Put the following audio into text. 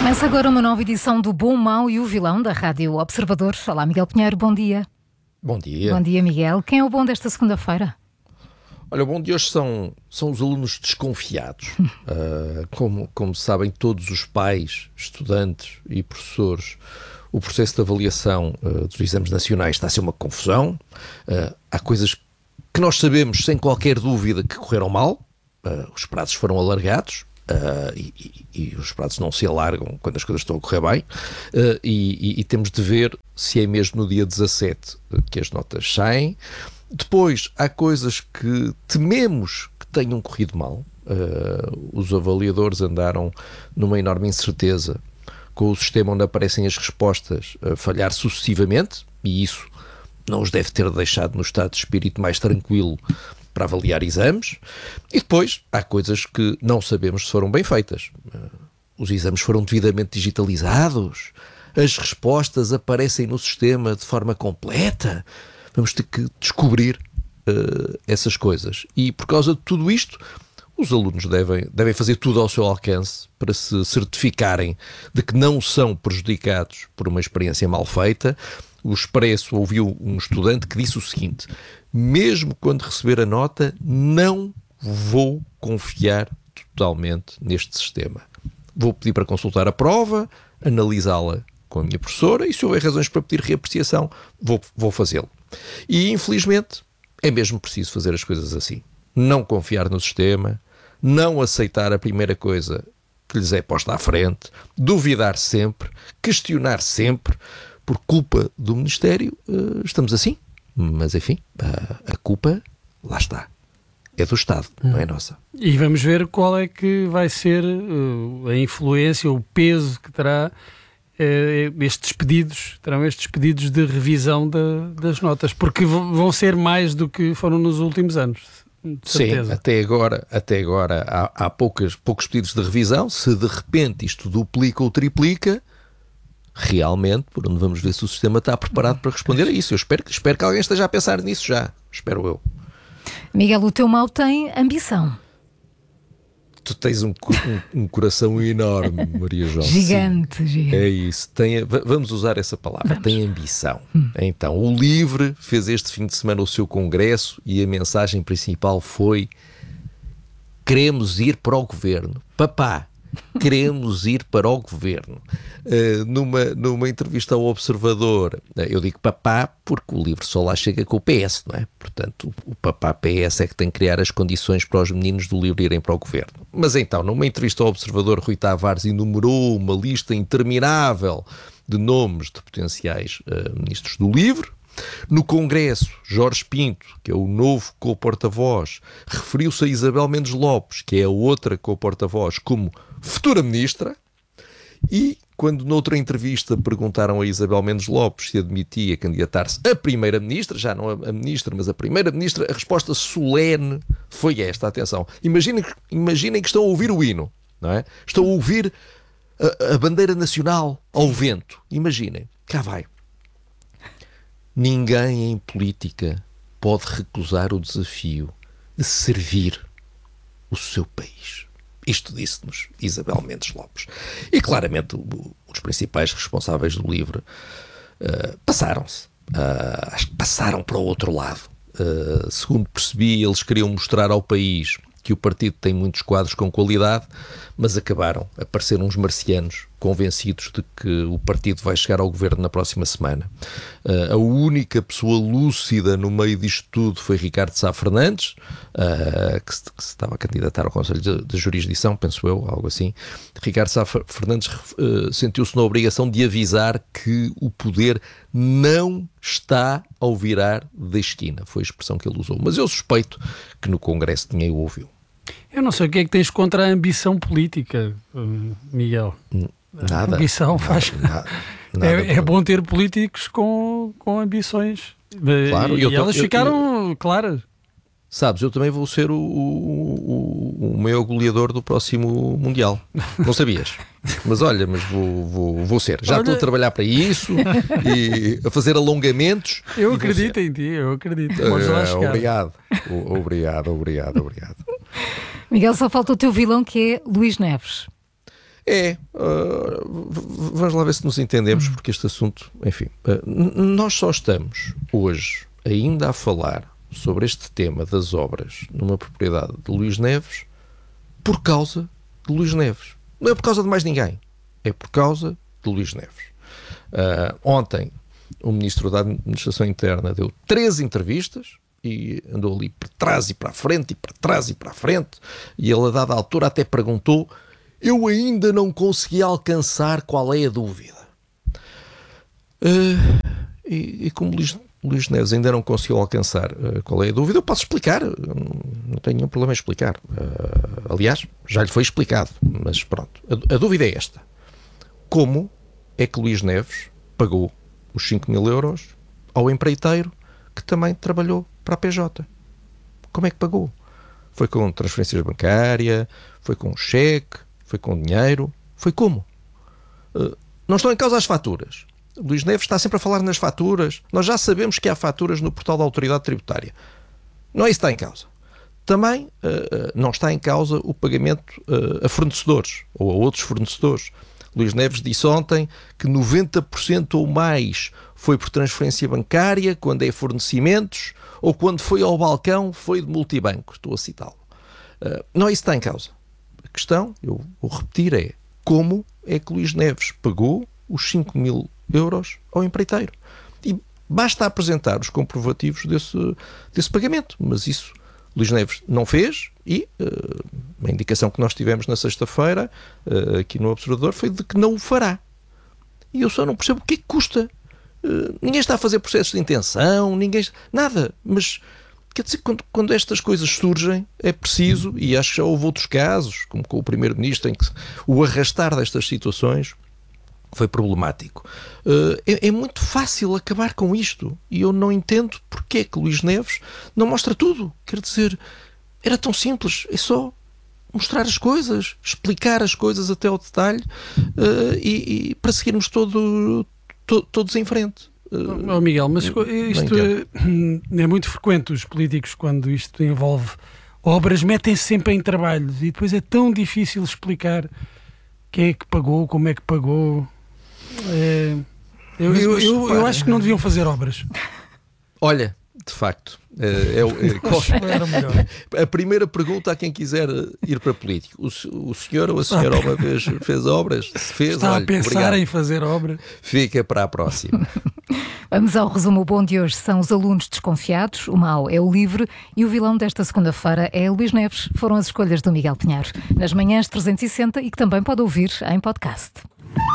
Começa agora uma nova edição do Bom, Mau e o Vilão da Rádio Observador. Olá, Miguel Pinheiro, bom dia. Bom dia. Bom dia, Miguel. Quem é o bom desta segunda-feira? Olha, o bom de hoje são os alunos desconfiados. Como sabem todos os pais, estudantes e professores, o processo de avaliação dos exames nacionais está a ser uma confusão. Há coisas que nós sabemos sem qualquer dúvida que correram mal. Os prazos foram alargados. E os prazos não se alargam quando as coisas estão a correr bem, e temos de ver se é mesmo no dia 17 que as notas saem. Depois há coisas que tememos que tenham corrido mal. Os avaliadores andaram numa enorme incerteza com o sistema onde aparecem as respostas a falhar sucessivamente, e isso não os deve ter deixado no estado de espírito mais tranquilo para avaliar exames. E depois há coisas que não sabemos se foram bem feitas. Os exames foram devidamente digitalizados, as respostas aparecem no sistema de forma completa. Vamos ter que descobrir essas coisas. E por causa de tudo isto, os alunos devem fazer tudo ao seu alcance para se certificarem de que não são prejudicados por uma experiência mal feita. O Expresso ouviu um estudante que disse o seguinte: mesmo quando receber a nota, não vou confiar totalmente neste sistema. Vou pedir para consultar a prova, analisá-la com a minha professora, e se houver razões para pedir reapreciação, vou fazê-lo. E infelizmente é mesmo preciso fazer as coisas assim. Não confiar no sistema, não aceitar a primeira coisa que lhes é posta à frente, duvidar sempre, questionar sempre. Por culpa do Ministério, estamos assim. Mas, enfim, a culpa, lá está. É do Estado, não é nossa. E vamos ver qual é que vai ser a influência, o peso que terá estes pedidos de revisão das notas, porque vão ser mais do que foram nos últimos anos. Sim, até agora há poucos pedidos de revisão. Se de repente isto duplica ou triplica, realmente, por onde vamos ver se o sistema está preparado para responder a isso. Eu espero que alguém esteja a pensar nisso já. Espero eu. Miguel, o teu mau tem ambição. Tu tens um coração enorme, Maria João. Gigante. É isso. Vamos usar essa palavra. Tem ambição. Então, o LIVRE fez este fim de semana o seu congresso e a mensagem principal foi: queremos ir para o governo. Papá, queremos ir para o governo. Numa entrevista ao Observador, eu digo papá porque o LIVRE só lá chega com o PS, não é? Portanto, o papá PS é que tem que criar as condições para os meninos do LIVRE irem para o governo. Mas então, numa entrevista ao Observador, Rui Tavares enumerou uma lista interminável de nomes de potenciais ministros do LIVRE. No Congresso, Jorge Pinto, que é o novo co-porta-voz, referiu-se a Isabel Mendes Lopes, que é a outra co-porta-voz, como futura ministra. E quando noutra entrevista perguntaram a Isabel Mendes Lopes se admitia candidatar-se a primeira-ministra, já não a ministra, mas a primeira-ministra, a resposta solene foi esta. Atenção, imaginem que estão a ouvir o hino, não é? Estão a ouvir a bandeira nacional ao vento. Imaginem, cá vai. Ninguém em política pode recusar o desafio de servir o seu país. Isto disse-nos Isabel Mendes Lopes. E claramente os principais responsáveis do LIVRE passaram-se. Acho que passaram para o outro lado. Segundo percebi, eles queriam mostrar ao país que o partido tem muitos quadros com qualidade, mas acabaram a parecer uns marcianos convencidos de que o partido vai chegar ao governo na próxima semana. A única pessoa lúcida no meio disto tudo foi Ricardo Sá Fernandes, que se estava a candidatar ao Conselho de Jurisdição, penso eu, algo assim. Ricardo Sá Fernandes sentiu-se na obrigação de avisar que o poder não está ao virar da esquina. Foi a expressão que ele usou. Mas eu suspeito que no Congresso ninguém o ouviu. Eu não sei o que é que tens contra a ambição política, Miguel. Nada. A ambição faz... É bom ter políticos com ambições. Claro, e elas ficaram claras. Sabes, eu também vou ser o maior goleador do próximo Mundial. Não sabias? Mas olha, vou ser. Já estou a trabalhar para isso e a fazer alongamentos. Eu acredito em ti, eu acredito. Podes lá chegar. Obrigado. Miguel, só falta o teu vilão, que é Luís Neves. Vamos lá ver se nos entendemos, porque este assunto, enfim, nós só estamos hoje ainda a falar sobre este tema das obras numa propriedade de Luís Neves por causa de Luís Neves. Não é por causa de mais ninguém, é por causa de Luís Neves. Ontem o Ministro da Administração Interna deu 3 entrevistas e andou ali para trás e para a frente, e para trás e para a frente, e ele a dada altura até perguntou: eu ainda não consegui alcançar qual é a dúvida. E como Luís Neves ainda não conseguiu alcançar qual é a dúvida, eu posso explicar, não tenho nenhum problema em explicar. Aliás, já lhe foi explicado, mas pronto. A dúvida é esta: como é que Luís Neves pagou os 5.000 euros ao empreiteiro que também trabalhou para a PJ? Como é que pagou? Foi com transferências bancárias? Foi com cheque? Foi com dinheiro? Foi como? Não estão em causa as faturas. Luís Neves está sempre a falar nas faturas. Nós já sabemos que há faturas no portal da Autoridade Tributária. Não é isso que está em causa. Também não está em causa o pagamento a fornecedores ou a outros fornecedores. Luís Neves disse ontem que 90% ou mais foi por transferência bancária, quando é fornecimentos, ou quando foi ao balcão, foi de multibanco. Estou a citá-lo. Não é isso que está em causa. A questão, eu vou repetir, é como é que Luís Neves pagou os 5.000 euros ao empreiteiro. E basta apresentar os comprovativos desse pagamento. Mas isso Luís Neves não fez e a indicação que nós tivemos na sexta-feira aqui no Observador foi de que não o fará. E eu só não percebo o que é que custa. Ninguém está a fazer processos de intenção, nada. Mas, quer dizer, quando estas coisas surgem, é preciso, e acho que já houve outros casos, como com o Primeiro-Ministro, em que o arrastar destas situações foi problemático. É muito fácil acabar com isto e eu não entendo porque é que Luís Neves não mostra tudo. Quer dizer, era tão simples, é só mostrar as coisas, explicar as coisas até ao detalhe e para seguirmos todos em frente. Miguel, mas isto é muito frequente. Os políticos, quando isto envolve obras, metem-se sempre em trabalhos e depois é tão difícil explicar quem é que pagou, como é que pagou. Eu acho que não deviam fazer obras. Olha, de facto, a primeira pergunta a quem quiser ir para político: o senhor ou a senhora uma vez fez obras? Se fez, está a pensar obrigado. Em fazer obras? Fica para a próxima. Vamos ao resumo. O bom de hoje são os alunos desconfiados, o mau é o livre e o vilão desta segunda-feira é Luís Neves. Foram as escolhas do Miguel Pinheiro nas manhãs 360 e que também pode ouvir em podcast.